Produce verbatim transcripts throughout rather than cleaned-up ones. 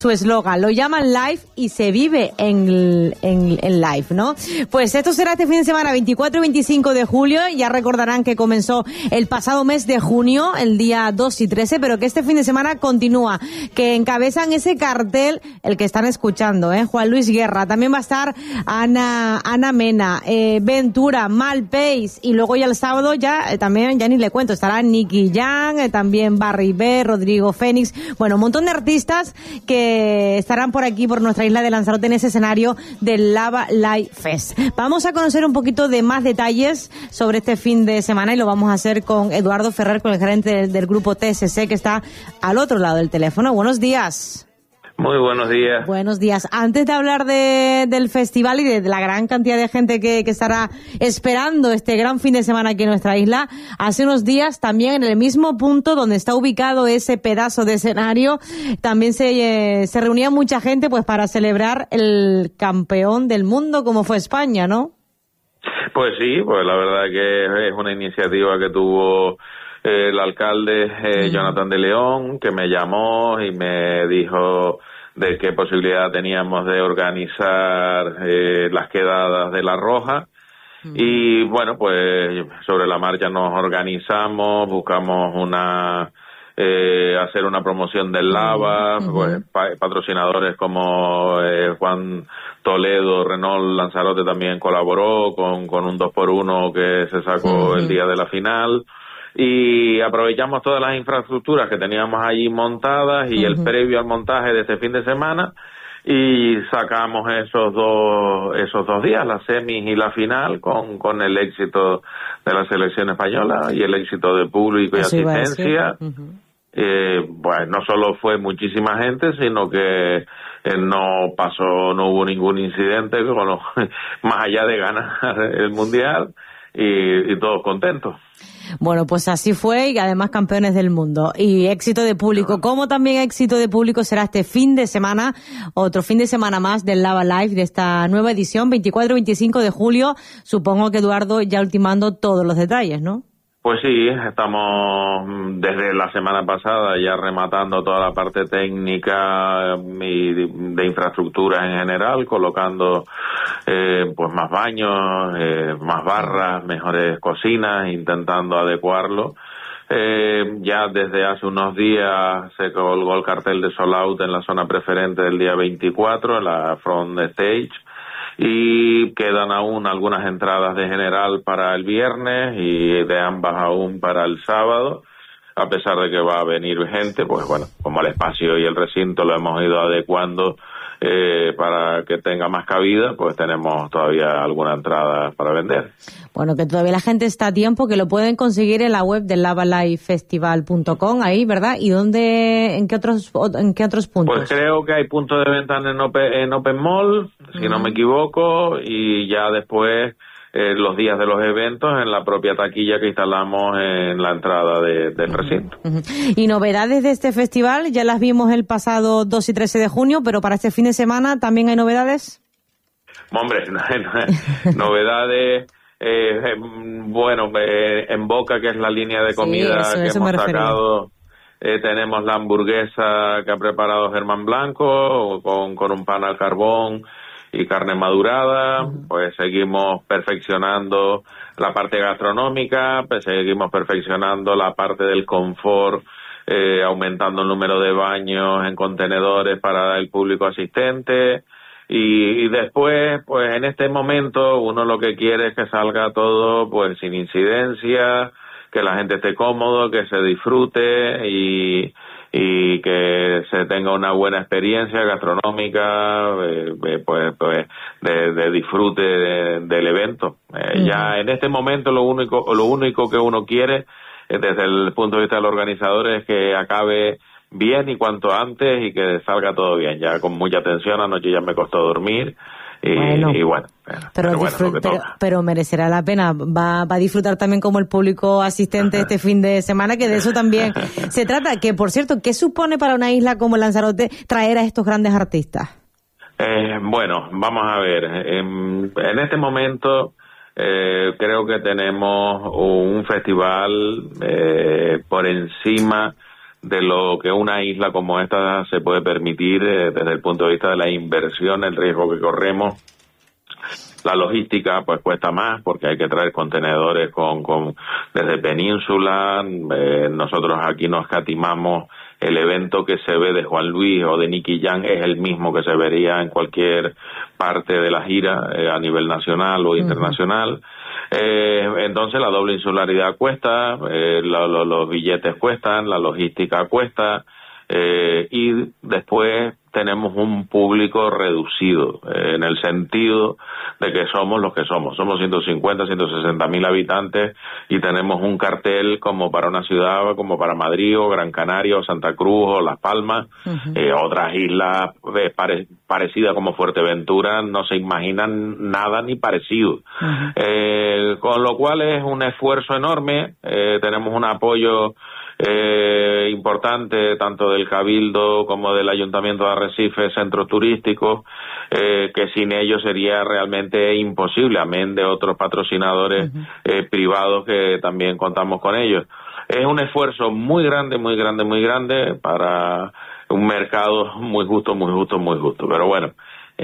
su eslogan, lo llaman live y se vive en, en, en live, ¿no? Pues esto será este fin de semana, veinticuatro y veinticinco de julio, ya recordarán que comenzó el pasado mes de junio, el día dos y trece, pero que este fin de semana continúa, que encabezan ese cartel, el que están escuchando, ¿eh? Juan Luis Guerra, también va a estar Ana, Ana Mena, eh, Ventura, Malpace, y luego ya el sábado ya, eh, también, ya ni le cuento, estará Nicky Jam, eh, también Barry B, Rodrigo Fénix, bueno, un montón de artistas que estarán por aquí, por nuestra isla de Lanzarote, en ese escenario del Lava Live Fest. Vamos a conocer un poquito de más detalles sobre este fin de semana y lo vamos a hacer con Eduardo Ferrer, con el gerente del, del grupo T S C, que está al otro lado del teléfono. Buenos días. Muy buenos días. Buenos días. Antes de hablar de, del festival y de, de la gran cantidad de gente que, que estará esperando este gran fin de semana aquí en nuestra isla, hace unos días también en el mismo punto donde está ubicado ese pedazo de escenario, también se, eh, se reunía mucha gente pues para celebrar el campeón del mundo como fue España, ¿no? Pues sí, pues la verdad que es una iniciativa que tuvo eh, el alcalde eh, mm. Jonathan de León, que me llamó y me dijo de qué posibilidad teníamos de organizar eh, las quedadas de La Roja. Mm. Y bueno, pues sobre la marcha nos organizamos, buscamos una eh, hacer una promoción del Lava, mm. pues pa- patrocinadores como eh, Juan Toledo, Renault Lanzarote también colaboró con, con un dos por uno que se sacó mm. el día de la final. Y aprovechamos todas las infraestructuras que teníamos allí montadas y uh-huh. el previo al montaje de este fin de semana y sacamos esos dos esos dos días, la semis y la final, con con el éxito de la selección española y el éxito de público y Eso asistencia. Uh-huh. Eh, bueno, no solo fue muchísima gente, sino que eh, no pasó, no hubo ningún incidente, con lo, más allá de ganar el mundial y, y todos contentos. Bueno, pues así fue y además campeones del mundo y éxito de público. Como también éxito de público será este fin de semana, otro fin de semana más del Lava Live de esta nueva edición, veinticuatro y veinticinco de julio. Supongo que Eduardo ya ultimando todos los detalles, ¿no? Pues sí, estamos desde la semana pasada ya rematando toda la parte técnica y de infraestructura en general, colocando eh, pues más baños, eh, más barras, mejores cocinas, intentando adecuarlo. Eh, ya desde hace unos días se colgó el cartel de Sold Out en la zona preferente del día veinticuatro, en la front stage. Y quedan aún algunas entradas de general para el viernes y de ambas aún para el sábado, a pesar de que va a venir gente, pues bueno, como el espacio y el recinto lo hemos ido adecuando eh, para que tenga más cabida, pues tenemos todavía alguna entrada para vender. Bueno, que todavía la gente está a tiempo, que lo pueden conseguir en la web del lava live festival punto com, ahí, ¿verdad? ¿Y dónde, en qué otros en qué otros puntos? Pues creo que hay puntos de venta en Open, en Open Mall, si uh-huh. no me equivoco, y ya después eh, los días de los eventos en la propia taquilla que instalamos en la entrada de, del uh-huh. recinto. Uh-huh. Y novedades de este festival, ya las vimos el pasado dos y trece de junio, pero para este fin de semana también hay novedades. Hombre, novedades... Eh, bueno, eh, en Boca, que es la línea de comida sí, eso, que eso hemos sacado, eh, tenemos la hamburguesa que ha preparado Germán Blanco con, con un pan al carbón y carne madurada. Uh-huh. Pues seguimos perfeccionando la parte gastronómica, pues seguimos perfeccionando la parte del confort, eh, aumentando el número de baños en contenedores para el público asistente. Y, y después, pues en este momento, uno lo que quiere es que salga todo pues sin incidencia, que la gente esté cómodo, que se disfrute y, y que se tenga una buena experiencia gastronómica, eh, eh, pues, pues de, de disfrute de, del evento. Eh, uh-huh. Ya en este momento lo único, lo único que uno quiere, eh, desde el punto de vista del organizador, es que acabe bien y cuanto antes y que salga todo bien. Ya con mucha tensión, anoche ya me costó dormir y bueno, y bueno pero, pero, pero, bueno, disfrut- pero, pero merecerá la pena. Va, va a disfrutar también como el público asistente este fin de semana, que de eso también se trata. Que por cierto, ¿qué supone para una isla como Lanzarote traer a estos grandes artistas? Eh, bueno, vamos a ver. En, en este momento eh, creo que tenemos un festival eh, por encima de lo que una isla como esta se puede permitir eh, desde el punto de vista de la inversión, el riesgo que corremos. La logística pues cuesta más porque hay que traer contenedores con, con desde Península. Eh, nosotros aquí nos escatimamos. El evento que se ve de Juan Luis o de Nicky Jam es el mismo que se vería en cualquier parte de la gira eh, a nivel nacional o internacional. Uh-huh. Eh, entonces la doble insularidad cuesta, eh, lo, lo, los billetes cuestan, la logística cuesta, eh, y después tenemos un público reducido, eh, en el sentido de que somos los que somos. Somos ciento cincuenta, ciento sesenta mil habitantes y tenemos un cartel como para una ciudad como para Madrid o Gran Canaria o Santa Cruz o Las Palmas. Uh-huh. eh, otras islas eh, pare, parecidas como Fuerteventura no se imaginan nada ni parecido. Uh-huh. Eh, con lo cual es un esfuerzo enorme. Eh, tenemos un apoyo Eh, importante tanto del Cabildo como del Ayuntamiento de Arrecife, centros turísticos, eh, que sin ellos sería realmente imposible, amén de otros patrocinadores uh-huh. eh, privados que también contamos con ellos. Es un esfuerzo muy grande, muy grande, muy grande para un mercado muy justo, muy justo, muy justo. Pero bueno,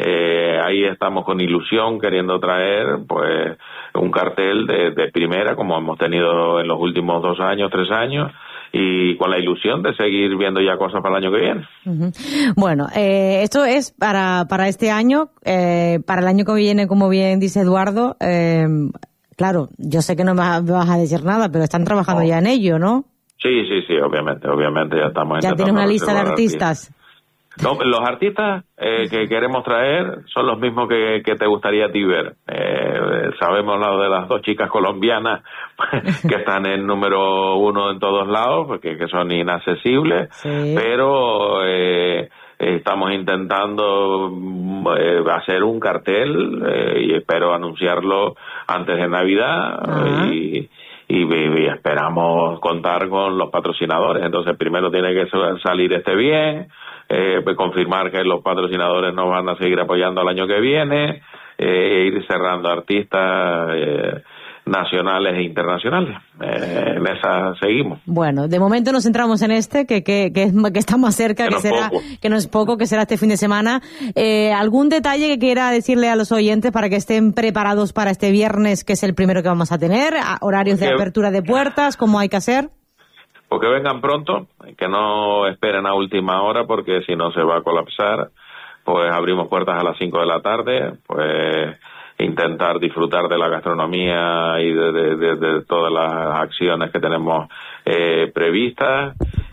eh, ahí estamos con ilusión queriendo traer pues un cartel de, de primera como hemos tenido en los últimos dos años, tres años, y con la ilusión de seguir viendo ya cosas para el año que viene. Uh-huh. Bueno, eh, esto es para para este año, eh, para el año que viene, como bien dice Eduardo, eh, claro, yo sé que no me vas a decir nada, pero están trabajando oh. ya en ello, ¿no? Sí, sí, sí, obviamente, obviamente ya estamos. Ya tienes una lista de artistas. No, los artistas eh, que queremos traer son los mismos que, que te gustaría a ti ver. Eh, sabemos lo de las dos chicas colombianas que están en número uno en todos lados, porque que son inaccesibles, sí. pero eh, estamos intentando eh, hacer un cartel eh, y espero anunciarlo antes de Navidad. Uh-huh. y Y, y esperamos contar con los patrocinadores. Entonces primero tiene que salir este bien, eh, pues confirmar que los patrocinadores nos van a seguir apoyando el año que viene, eh, ir cerrando artistas eh, nacionales e internacionales. Eh, en esa seguimos. Bueno, de momento nos centramos en este, que que, que, que está más cerca, que, que no será poco. que no es poco, que será este fin de semana. Eh, ¿Algún detalle que quiera decirle a los oyentes para que estén preparados para este viernes, que es el primero que vamos a tener? ¿Horarios de apertura de puertas? ¿Cómo hay que hacer? Porque vengan pronto, que no esperen a última hora, porque si no se va a colapsar. Pues abrimos puertas a las cinco de la tarde, pues intentar disfrutar de la gastronomía y de, de, de, de todas las acciones que tenemos eh, previstas,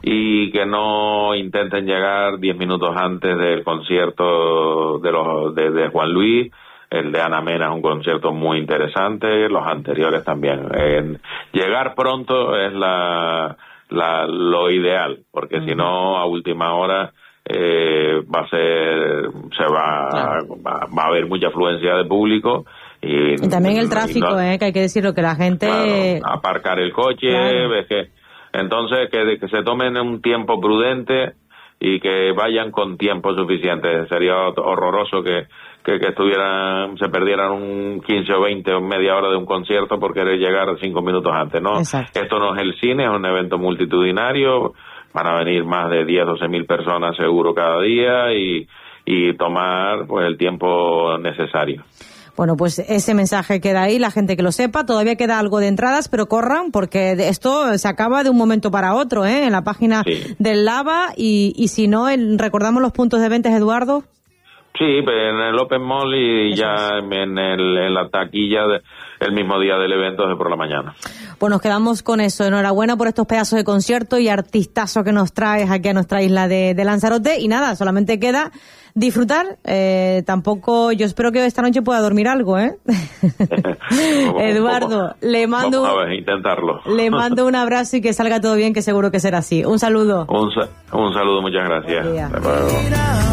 y que no intenten llegar diez minutos antes del concierto de, los, de, de Juan Luis. El de Ana Mena es un concierto muy interesante, los anteriores también. Eh, llegar pronto es la, la lo ideal, porque uh-huh. si no, a última hora Eh, va a ser, se va, claro. va, va a haber mucha afluencia de público y, y también el tráfico, no, eh, que hay que decirlo, que la gente claro, aparcar el coche, claro. ves que entonces que, que se tomen un tiempo prudente y que vayan con tiempo suficiente. Sería horroroso que que, que estuvieran, se perdieran un quince o veinte o media hora de un concierto por querer llegar cinco minutos antes, ¿no? Exacto. Esto no es el cine, es un evento multitudinario. Van a venir más de diez, doce mil personas seguro cada día y, y tomar pues el tiempo necesario. Bueno, pues ese mensaje queda ahí, la gente que lo sepa. Todavía queda algo de entradas, pero corran, porque esto se acaba de un momento para otro, ¿eh? En la página sí. del Lava, y, y si no, el, ¿recordamos los puntos de venta, Eduardo? Sí, en el Open Mall y Eso ya es. en, el, en la taquilla de, el mismo día del evento de por la mañana. Pues nos quedamos con eso. Enhorabuena por estos pedazos de concierto y artistazo que nos traes aquí a nuestra isla de, de Lanzarote. Y nada, solamente queda disfrutar. Eh, tampoco, yo espero que esta noche pueda dormir algo, ¿eh? Eduardo, vamos, le mando, vamos a ver, intentarlo. Le mando un abrazo y que salga todo bien, que seguro que será así. Un saludo. Un, un saludo, muchas gracias.